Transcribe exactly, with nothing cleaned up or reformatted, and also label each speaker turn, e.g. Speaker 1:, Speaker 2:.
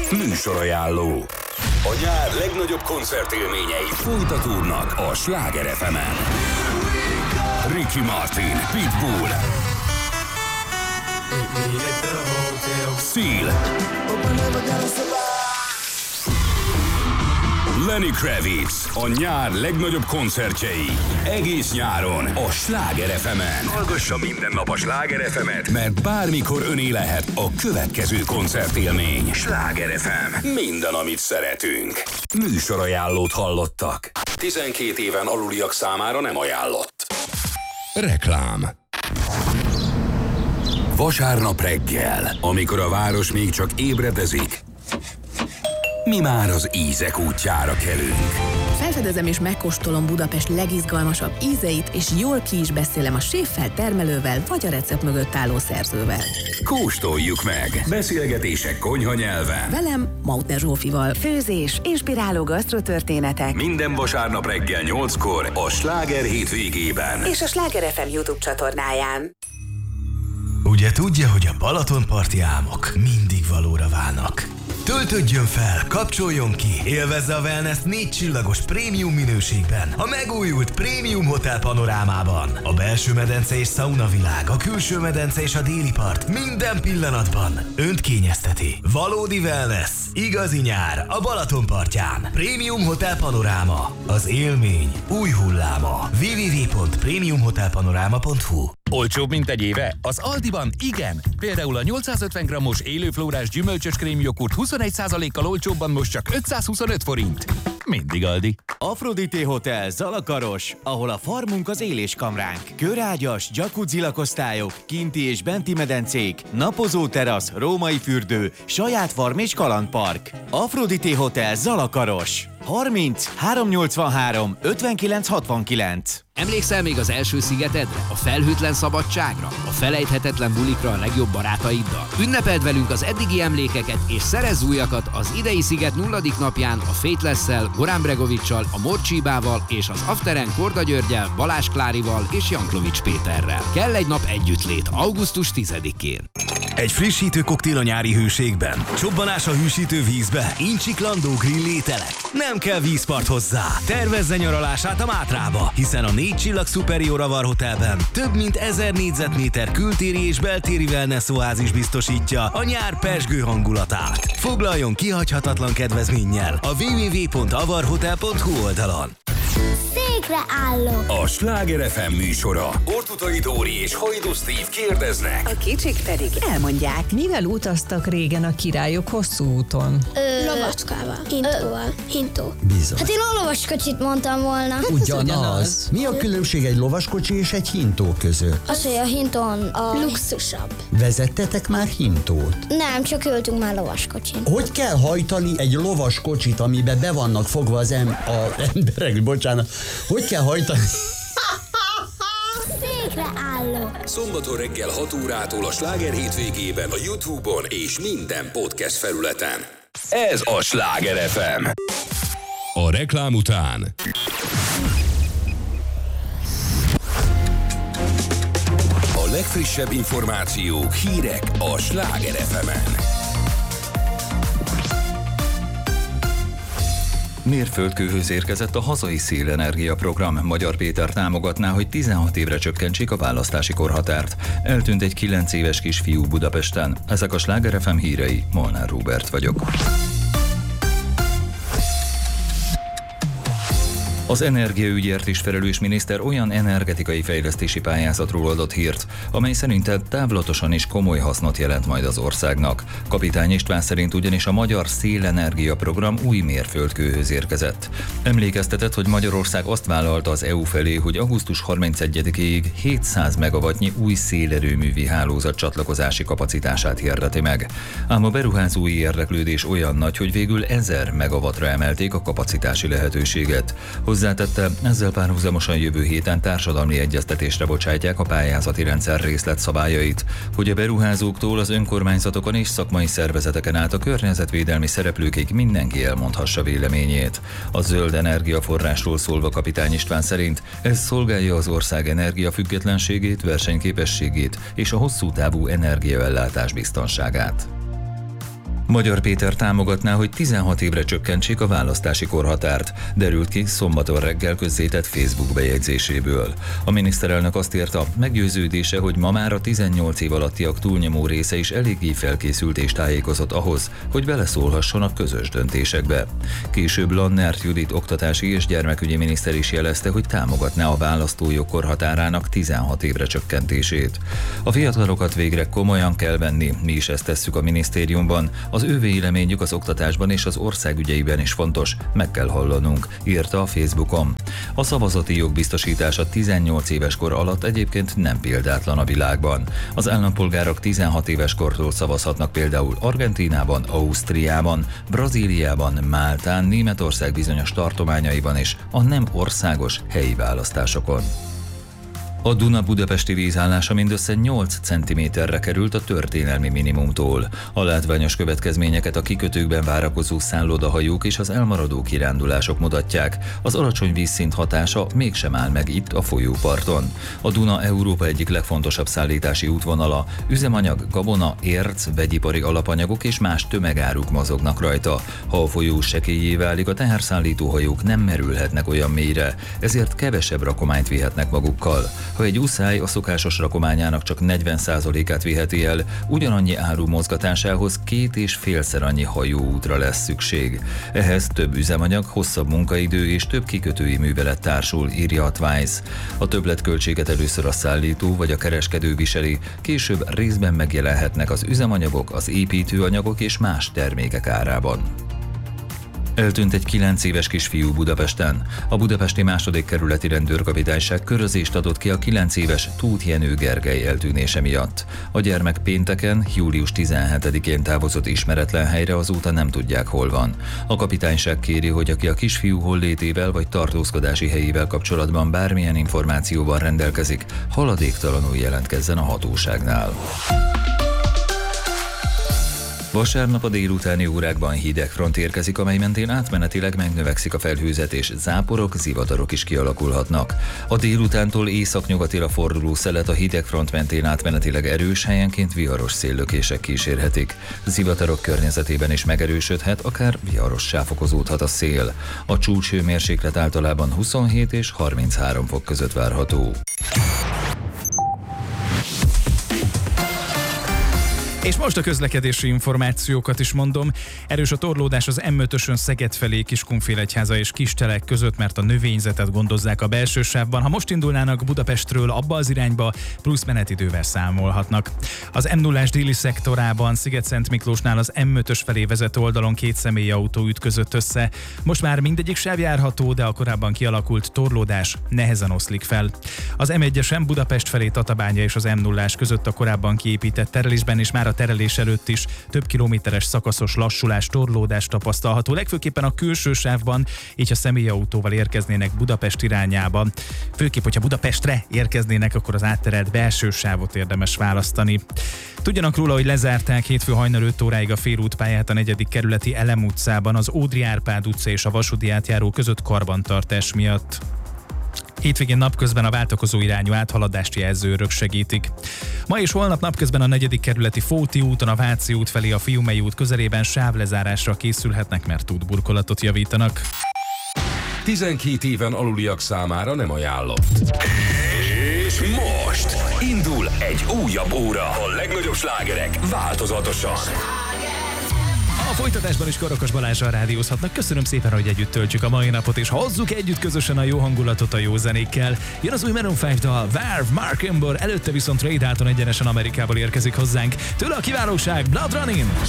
Speaker 1: Műsorajánló. A nyár legnagyobb koncertélményei folytatódnak a Sláger ef emen. Ricky Martin, Pitbull, Seal, Lenny Kravitz, a nyár legnagyobb koncertjei. Egész nyáron a Sláger ef emen. Hallgassa minden nap a Sláger ef emet, mert bármikor öné lehet a következő koncertélmény. Sláger ef em. Minden, amit szeretünk. Műsorajánlót hallottak. tizenkét éven aluliak számára nem ajánlott. Reklám. Vasárnap reggel, amikor a város még csak ébredezik, mi már az ízek útjára kelünk.
Speaker 2: Felfedezem és megkóstolom Budapest legizgalmasabb ízeit, és jól ki is beszélem a séffel, termelővel vagy a recept mögött álló szerzővel.
Speaker 1: Kóstoljuk meg! Beszélgetések konyha nyelven.
Speaker 2: Velem, Mautner Zsófival.
Speaker 3: Főzés, inspiráló gasztrotörténetek.
Speaker 1: Minden vasárnap reggel nyolckor a Sláger hétvégében.
Speaker 3: És a Sláger ef em YouTube csatornáján.
Speaker 4: Ugye tudja, hogy a Balatonparti álmok mindig valóra válnak. Töltődjön fel, kapcsoljon ki, élvezze a wellness négy csillagos prémium minőségben, a megújult prémium hotel panorámában. A belső medence és szauna világ, a külső medence és a déli part minden pillanatban önt kényezteti. Valódi wellness, igazi nyár a Balaton partján. Prémium hotel panoráma, az élmény új hulláma. double-u double-u double-u pont prémium hotel panoráma pont hu.
Speaker 5: Olcsóbb, mint egy éve? Az Aldiban igen! Például a nyolcszázötven grammos élőflórás gyümölcsös krémjoghurt huszonegy százalékkal olcsóbban most csak ötszázhuszonöt forint. Mindig Aldi.
Speaker 6: Aphrodite Hotel Zalakaros, ahol a farmunk az éléskamránk. Körágyas, jacuzzi lakosztályok, kinti és benti medencék, napozó terasz, római fürdő, saját farm és kalandpark. Aphrodite Hotel Zalakaros. harminc háromszáznyolcvanhárom ötvenkilenc hatvankilenc.
Speaker 7: Emlékszel még az első szigetedre? A felhőtlen szabadságra? A felejthetetlen bulikra a legjobb barátaiddal? Ünnepeld velünk az eddigi emlékeket és szerezz újakat az idei sziget nulladik napján a Faithless-szel, Goran Bregovic-sal, a Morcsibával és az Afteren Korda Györgyel, Balázs Klárival és Janklovics Péterrel. Kell egy nap együttlét augusztus tizedikén.
Speaker 4: Egy frissítő koktél a nyári hőségben, csobbanás a hűsítő vízbe, incsiklandó grill ételek. Nem kell vízpart hozzá. Tervezze nyaralását a Mátrába, hiszen a négy csillag Superior Avar Hotelben több mint ezer négyzetméter kültéri és beltéri wellness oázis biztosítja a nyár pezsgő hangulatát. Foglaljon kihagyhatatlan kedvezménnyel a double-u double-u double-u pont avarhotel pont hu oldalon.
Speaker 8: Székre állok!
Speaker 1: A Sláger ef em műsora. Ortutai Dóri és Hajdú Steve kérdeznek.
Speaker 3: A kicsik pedig elmondják.
Speaker 9: Mivel utaztak régen a királyok hosszú úton?
Speaker 8: Ö, Lovacskával. Hintóval. Hintó.
Speaker 10: Bizony.
Speaker 8: Hát én a lovaskocsit mondtam volna.
Speaker 10: Ugyanaz. Ugyanaz. Mi a különbség egy lovaskocsi és egy hintó között?
Speaker 8: Az, hogy a hintón a luxusabb.
Speaker 10: Vezettetek már hintót?
Speaker 8: Nem, csak ültünk már lovaskocsin.
Speaker 10: Hogy kell hajtani egy lovaskocsit, amiben be vannak fogva az em- a emberek, bocsánat. Hogy kell hajtani?
Speaker 8: Székre állok!
Speaker 1: Szombaton reggel hat órától a Sláger hétvégében a YouTube-on és minden podcast felületen. Ez a Sláger ef em. A reklám után a legfrissebb információk, hírek a Sláger ef emen.
Speaker 11: Mérföldkőhöz érkezett a hazai szélenergia program. Magyar Péter támogatná, hogy tizenhat évre csökkentsék a választási korhatárt. Eltűnt egy kilenc éves kisfiú Budapesten. Ezek a Sláger ef em hírei, Molnár Róbert vagyok. Az energiaügyért is felelős miniszter olyan energetikai fejlesztési pályázatról adott hírt, amely szerinte távlatosan is komoly hasznot jelent majd az országnak. Kapitány István szerint ugyanis a magyar szélenergia program új mérföldkőhöz érkezett. Emlékeztetett, hogy Magyarország azt vállalta az é u felé, hogy augusztus harmincegyedikéig hétszáz megawattnyi új szélerőművi hálózat csatlakozási kapacitását hirdeti meg. Ám a beruházói érdeklődés olyan nagy, hogy végül ezer megawattra emelték a kapacitási lehetőséget. Hozzátette, ezzel párhuzamosan jövő héten társadalmi egyeztetésre bocsátják a pályázati rendszer részletszabályait, hogy a beruházóktól az önkormányzatokon és szakmai szervezeteken át a környezetvédelmi szereplőkig mindenki elmondhassa véleményét. A zöld energiaforrásról szólva Kapitány István szerint ez szolgálja az ország energiafüggetlenségét, versenyképességét és a hosszú távú energiaellátás biztonságát. Magyar Péter támogatná, hogy tizenhat évre csökkentsék a választási korhatárt, derült ki szombaton reggel közzétett Facebook bejegyzéséből. A miniszterelnök azt írta, meggyőződése, hogy ma már a tizennyolc év alattiak túlnyomó része is eléggé felkészült és tájékozott ahhoz, hogy beleszólhasson a közös döntésekbe. Később Lannert Judit oktatási és gyermekügyi miniszter is jelezte, hogy támogatná a választójog korhatárának tizenhat évre csökkentését. A fiatalokat végre komolyan kell venni, mi is ezt tesszük a minisztériumban. Az ő véleményük az oktatásban és az ország ügyeiben is fontos, meg kell hallanunk, írta a Facebookon. A szavazati jog biztosítása tizennyolc éves kor alatt egyébként nem példátlan a világban. Az állampolgárok tizenhat éves kortól szavazhatnak például Argentínában, Ausztriában, Brazíliában, Máltán, Németország bizonyos tartományaiban és a nem országos helyi választásokon. A Duna budapesti vízállása mindössze nyolc centiméterre került a történelmi minimumtól. A látványos következményeket a kikötőkben várakozó szállodahajók és az elmaradó kirándulások mutatják. Az alacsony vízszint hatása mégsem áll meg itt a folyóparton. A Duna Európa egyik legfontosabb szállítási útvonala, üzemanyag, gabona, érc, vegyipari alapanyagok és más tömegáruk mozognak rajta. Ha a folyó sekélyé válik, a teherszállító hajók nem merülhetnek olyan mélyre, ezért kevesebb rakományt vihetnek magukkal. Ha egy uszály a szokásos rakományának csak negyven százalékát viheti el, ugyanannyi áru mozgatásához két és félszer annyi hajóútra lesz szükség. Ehhez több üzemanyag, hosszabb munkaidő és több kikötői művelet társul, írja a Twice. A többletköltséget először a szállító vagy a kereskedő viseli, később részben megjelenhetnek az üzemanyagok, az építőanyagok és más termékek árában. Eltűnt egy kilenc éves kisfiú Budapesten. A budapesti második kerületi rendőrkapitányság körözést adott ki a kilenc éves Tóth Jenő Gergely eltűnése miatt. A gyermek pénteken, július tizenhetedikén távozott ismeretlen helyre, azóta nem tudják, hol van. A kapitányság kéri, hogy aki a kisfiú hollétével vagy tartózkodási helyével kapcsolatban bármilyen információval rendelkezik, haladéktalanul jelentkezzen a hatóságnál. Vasárnap a délutáni órákban hidegfront érkezik, amely mentén átmenetileg megnövekszik a felhőzet és záporok, zivatarok is kialakulhatnak. A délutántól északnyugatira forduló szelet a hidegfront mentén átmenetileg erős, helyenként viharos széllökések kísérhetik. Zivatarok környezetében is megerősödhet, akár viharossá fokozódhat a szél. A csúcshőmérséklet általában huszonhét és harminchárom fok között várható.
Speaker 12: És most a közlekedési információkat is mondom. Erős a torlódás az em ötösön Szeged felé Kiskunfélegyháza és Kistelek között, mert a növényzetet gondozzák a belső sávban. Ha most indulnának Budapestről abba az irányba, plusz menetidővel számolhatnak. Az em nullás déli szektorában Sziget-Szent Miklósnál az em ötös felé vezető oldalon két személyautó ütközött össze. Most már mindegyik sáv járható, de a korábban kialakult torlódás nehezen oszlik fel. Az em egyesen Budapest felé Tatabánya és az em nullás között a korábban kiépített terelésben és már a terelés előtt is több kilométeres szakaszos lassulás, torlódás tapasztalható, legfőképpen a külső sávban, így ha személyautóval érkeznének Budapest irányába. Főképp, hogyha Budapestre érkeznének, akkor az átterelt belső sávot érdemes választani. Tudjanak róla, hogy lezárták hétfő hajnal öt óráig a félútpályát a negyedik kerületi Elem utcában, az Ódri Árpád utca és a vasúti átjáró között karbantartás miatt. Hétvégén napközben a váltakozó irányú áthaladást jelző örök segítik. Ma és holnap napközben a negyedik kerületi Fóti úton, a Váci út felé a Fiumei út közelében sávlezárásra készülhetnek, mert útburkolatot javítanak.
Speaker 1: tizenkét éven aluliak számára nem ajánlott. És most indul egy újabb óra. A legnagyobb slágerek változatosan.
Speaker 12: A folytatásban is Karakas Balázsral rádiózhatnak. Köszönöm szépen, hogy együtt töltjük a mai napot, és hozzuk együtt közösen a jó hangulatot a jó zenékkel. Jön az új Maroon öt dal, Verve, Mark Ember, előtte viszont Ray Dalton egyenesen Amerikából érkezik hozzánk. Tőle a kiválóság, Blood Running!